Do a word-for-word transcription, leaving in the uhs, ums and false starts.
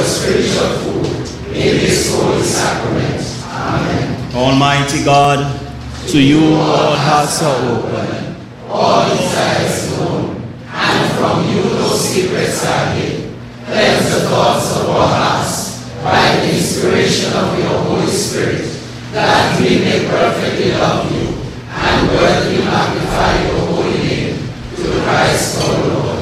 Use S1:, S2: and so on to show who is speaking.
S1: spiritual food in this holy sacrament. Amen.
S2: Almighty God, to you all hearts are open,
S1: all desires known, and from you those secrets are hid. Cleanse the thoughts of our hearts by the inspiration of your Holy Spirit, that we may perfectly love you and worthily magnify your holy name, through Christ our Lord.